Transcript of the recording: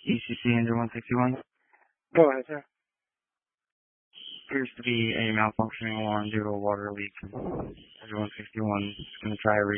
ECC Engine 161. Go ahead, sir. Appears to be a malfunctioning alarm due to a water leak. Engine 161 is going to try